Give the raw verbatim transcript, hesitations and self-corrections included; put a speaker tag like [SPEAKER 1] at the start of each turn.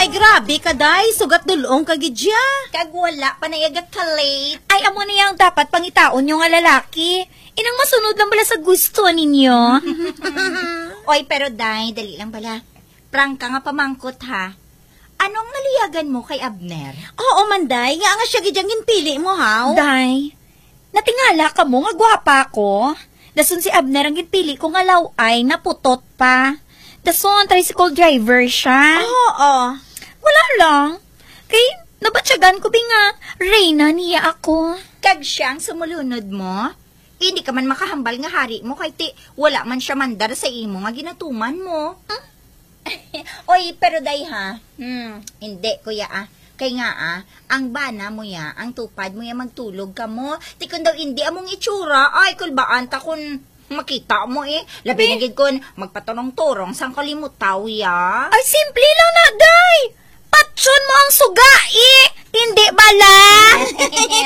[SPEAKER 1] Ay, grabe ka, day. Sugat dulong ka, gidya.
[SPEAKER 2] Kag wala pa na yagat ka late.
[SPEAKER 3] Ay, amo na yung dapat pangitaon yung nga lalaki. Inang masunod lang bala sa gusto ninyo.
[SPEAKER 2] Oy, pero day, dali lang bala. Prank ka nga pamangkot ha. Anong naliyagan mo kay Abner?
[SPEAKER 1] Oo, manday. Nga nga siya gidyang ginpili mo, haw.
[SPEAKER 3] Day, natingala ka mo nga gwapa ko. Dason si Abner ang ginpili ko nga laway na putot pa. Dason, tricycle driver siya.
[SPEAKER 1] Oo.
[SPEAKER 3] Wala lang. Kay, nabatsyagan ko nga, Reyna niya ako.
[SPEAKER 2] Kag siyang sumulunod mo? Hindi ka man makahambal nga hari mo kay ti wala man siya mandar sa imo nga ginatuman mo. Hmm? Oy, pero day ha. Hmm, hindi kuya ah. Kay nga ah, ang bana mo ya, ang tupad mo ya magtulog ka mo. Ti kun daw hindi among itsura, ay kulbaan ta kun makita mo eh. Labi na gid kun magpatunong-turong sang kalimutaw ya.
[SPEAKER 3] Ay, simple lang na, day. Patson mo ang suga, eh. Hindi bala.